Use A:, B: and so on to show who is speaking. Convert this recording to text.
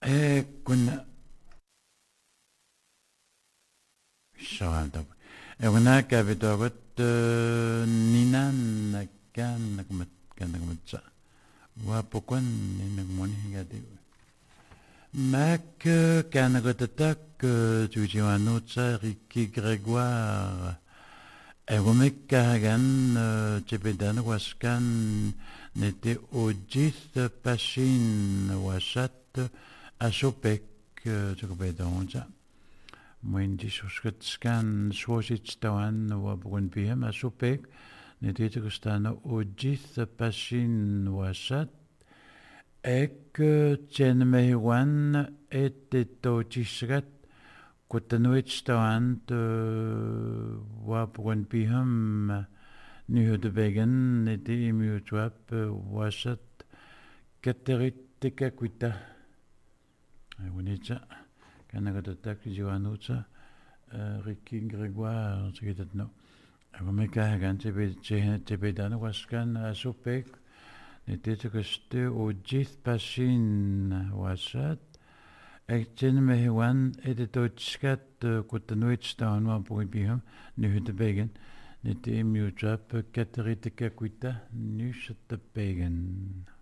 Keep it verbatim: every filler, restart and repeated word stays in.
A: إيه كنا الشغال طب هناك بتوقت نينان كان نكمت كان نكمت وبكون نكموني هادي Mac Canagatatak Tujiwanotsa Ricky Grégoire Egomek Kahagan Tchepedan Waskan n'était Ojith Pachin Washat Ashopek Tchekopedonja Mwendi Shuskatskan Swosich Tawan Wabun Pihem Ashopek n'était Tchekostano Ojith Pachin Washat Ek Chen Mehiwan était Tojisgat Kotanuich Tawan Wabun Pihem Nu de Began n'était Mutuap Washat Kateritika Kuita Wunitza Kanagatatak Joanutza Ricky Grégoire Tchikitatno Agomeka Hagan Tibedano Waskan Asopek n'était que c'était au Jith Pachin Washat Ekchen Mehiwan était au Tskat Kotanuich Town Wapuribiham Nu de Began n'était Mutuap Kateritika Kuita Nu Began